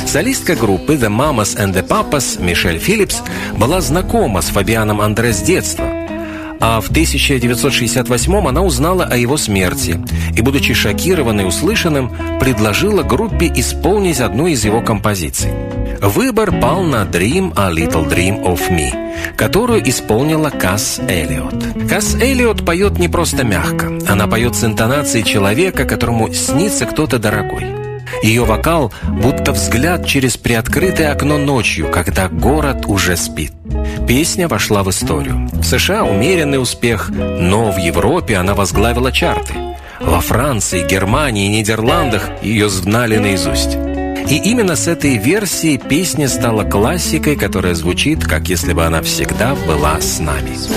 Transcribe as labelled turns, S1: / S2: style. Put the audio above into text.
S1: Солистка группы The Mamas and the Papas Мишель Филлипс была знакома с Фабианом Андре с детства, а в 1968 она узнала о его смерти и, будучи шокированной услышанным, предложила группе исполнить одну из его композиций. Выбор пал на «Dream a Little Dream of Me», которую исполнила Касс Эллиот. Касс Эллиот поет не просто мягко, она поет с интонацией человека, которому снится кто-то дорогой. Ее вокал будто взгляд через приоткрытое окно ночью, когда город уже спит. Песня вошла в историю. В США умеренный успех, но в Европе она возглавила чарты. Во Франции, Германии и Нидерландах ее знали наизусть. И именно с этой версии песня стала классикой, которая звучит, как если бы она всегда была с нами.